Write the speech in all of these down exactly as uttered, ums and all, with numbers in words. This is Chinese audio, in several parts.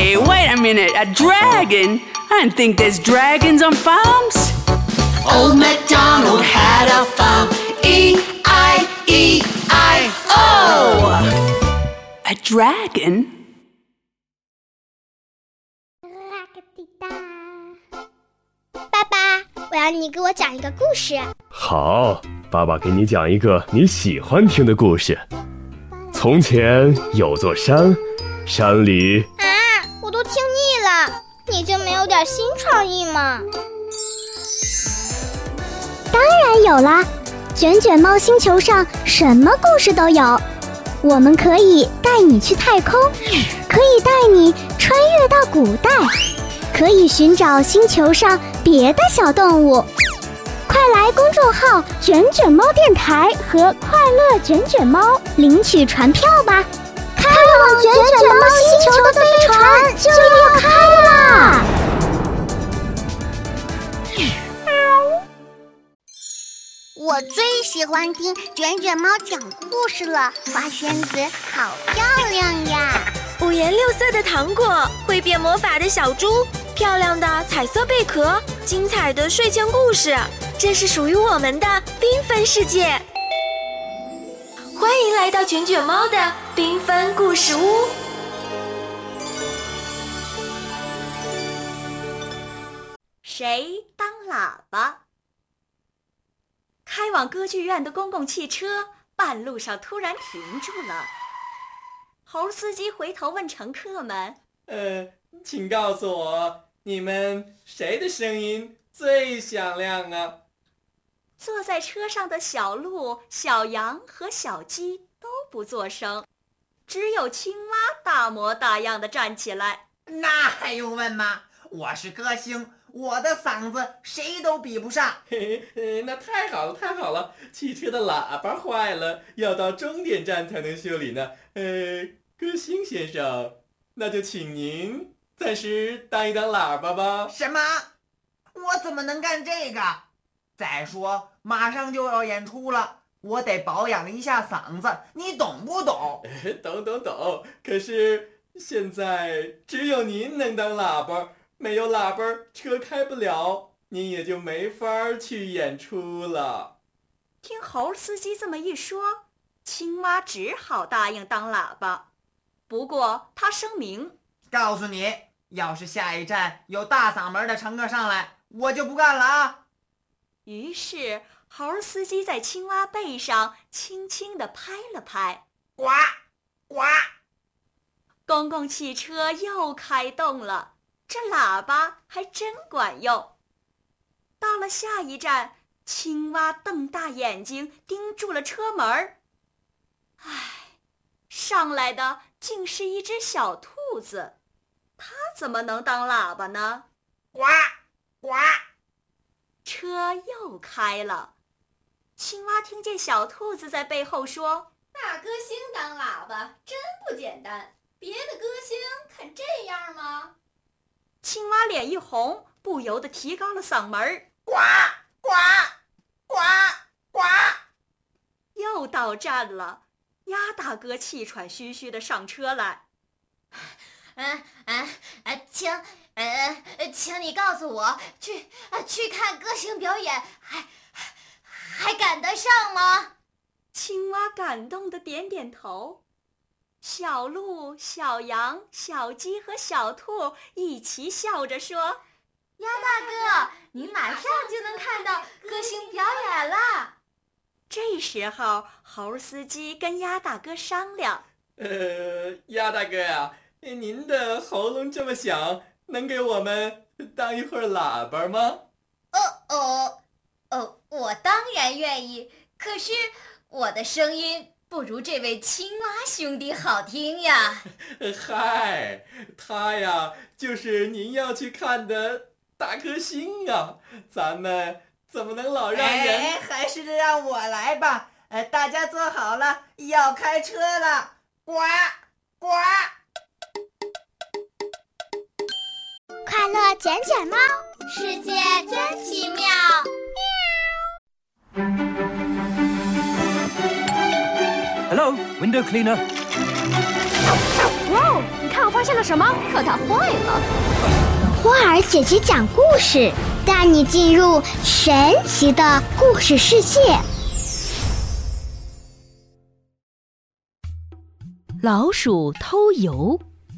Hey, wait a minute, a dragon? I didn't think there's dragons on farms. Old MacDonald had a farm, E I E I O. A dragon? 爸爸，我要你给我讲一个故事。 好，爸爸给你讲一个你喜欢听的故事。从前有座山，山里…… 啊，我都听腻了，你就没有点新创意吗？ 当然有啦，卷卷猫星球上什么故事都有。我们可以带你去太空，可以带你穿越到古代，可以寻找星球上别的小动物。快来公众号卷卷猫电台和快乐卷卷猫领取船票吧，开往卷卷猫星球的飞船就要开啦！ 我最喜欢听卷卷猫讲故事了，花仙子好漂亮呀！ 五颜六色的糖果，会变魔法的小猪，漂亮的彩色贝壳，精彩的睡前故事，这是属于我们的缤纷世界。欢迎来到卷卷猫的缤纷故事屋。 谁当喇叭？开往歌剧院的公共汽车半路上突然停住了。猴司机回头问乘客们： 呃，请告诉我，你们谁的声音最响亮啊？ 坐在车上的小鹿、小羊和小鸡都不作声，只有青蛙大模大样地站起来。 那还用问吗？我是歌星，我的嗓子谁都比不上。 嘿嘿，那太好了，太好了！汽车的喇叭坏了，要到终点站才能修理呢。呃，歌星先生，那就请您暂时当一当喇叭吧。 什么？我怎么能干这个？再说马上就要演出了，我得保养一下嗓子，你懂不懂？ 懂懂懂。可是现在只有您能当喇叭。没有喇叭，车开不了，您也就没法去演出了。 听猴司机这么一说，青蛙只好答应当喇叭。不过他声明， 告诉你，要是下一站有大嗓门的乘客上来，我就不干了啊！ 于是猴司机在青蛙背上轻轻地拍了拍， 呱呱， 公共汽车又开动了。这喇叭还真管用。到了下一站，青蛙瞪大眼睛盯住了车门。唉，上来的竟是一只小兔子，它怎么能当喇叭呢？ 呱呱， 车又开了。青蛙听见小兔子在背后说：“ 大歌星当喇叭真不简单，别的歌星肯这样吗？” 青蛙脸一红，不由得提高了嗓门：“ 呱呱呱呱！” 又到站了，鸭大哥气喘吁吁地上车来。 嗯嗯呃，请呃请你告诉我，去呃去看歌星表演，还还赶得上吗？ 青蛙感动地点点头。小鹿、小羊、小鸡和小兔一起笑着说：“ 鸭大哥，你马上就能看到歌星表演了。” 这时候，猴司机跟鸭大哥商量：“ 呃，鸭大哥呀，您的喉咙这么响，能给我们当一会儿喇叭吗？”“ 哦哦哦，我当然愿意，可是我的声音……”不如这位青蛙兄弟好听呀！ 嗨，他呀，就是您要去看的大歌星啊！咱们怎么能老让人…… 哎，还是让我来吧。呃，大家坐好了，要开车了，呱呱！ 快乐卷卷猫，世界真奇妙。 Hello, window cleaner. 哇哦，你看我发发现了什么？可它坏了。 花儿姐姐讲故事，带你进入神奇的故事世界。 老鼠偷油。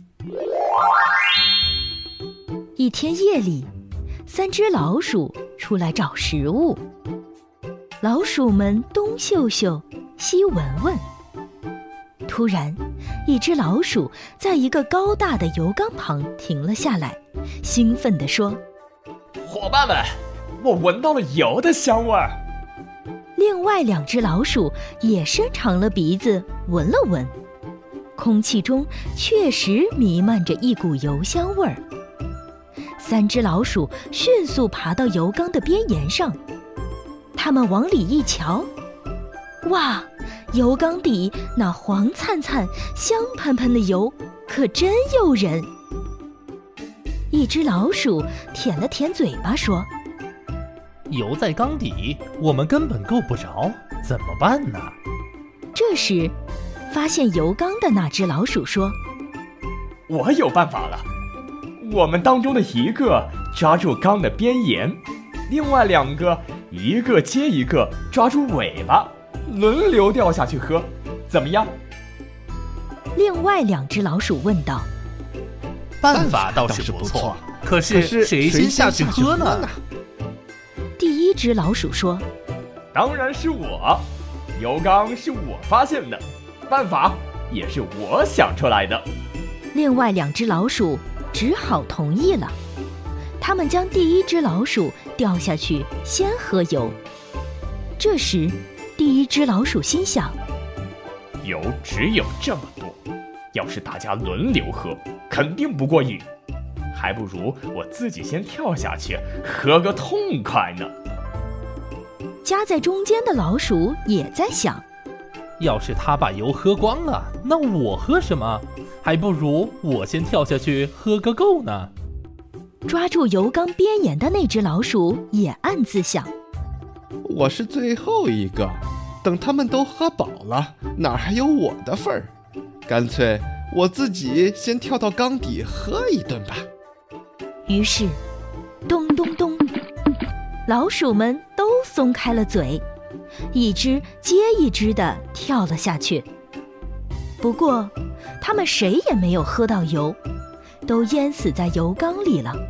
一天夜里，三只老鼠出来找食物。老鼠们东嗅嗅，西闻闻。突然，一只老鼠在一个高大的油缸旁停了下来，兴奋地说： 伙伴们，我闻到了油的香味儿。 另外两只老鼠也伸长了鼻子闻了闻，空气中确实弥漫着一股油香味儿。三只老鼠迅速爬到油缸的边沿上，它们往里一瞧，哇，油缸底那黄灿灿、香喷喷的油可真诱人。一只老鼠舔了舔嘴巴说： 油在缸底，我们根本够不着，怎么办呢？ 这时，发现油缸的那只老鼠说： 我有办法了，我们当中的一个抓住缸的边沿，另外两个一个接一个抓住尾巴，轮流掉下去喝，怎么样？ 另外两只老鼠问道： 办法倒是不错，可是谁先下去喝呢？ 第一只老鼠说： 当然是我，油缸是我发现的，办法也是我想出来的。 另外两只老鼠只好同意了，他们将第一只老鼠掉下去先喝油。这时，第一只老鼠心想： 油只有这么多，要是大家轮流喝，肯定不过瘾，还不如我自己先跳下去喝个痛快呢。 夹在中间的老鼠也在想： 要是他把油喝光了，那我喝什么？还不如我先跳下去喝个够呢。 抓住油缸边沿的那只老鼠也暗自想： 我是最后一个，等他们都喝饱了，哪还有我的份儿？干脆我自己先跳到缸底喝一顿吧。 于是，咚咚咚，老鼠们都松开了嘴，一只接一只地跳了下去。不过，他们谁也没有喝到油，都淹死在油缸里了。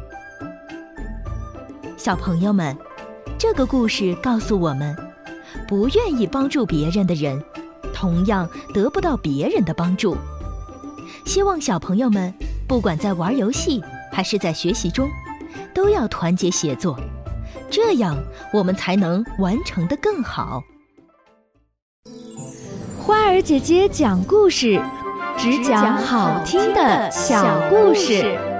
小朋友们，这个故事告诉我们，不愿意帮助别人的人，同样得不到别人的帮助。希望小朋友们，不管在玩游戏还是在学习中，都要团结协作，这样我们才能完成得更好。 花儿姐姐讲故事，只讲好听的小故事。